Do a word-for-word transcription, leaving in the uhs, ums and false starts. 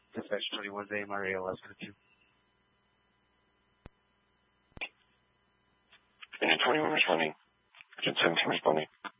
Dispatch twenty-one Bay, Mario, let's go to. Union twenty-one responding. Agent seventeen responding.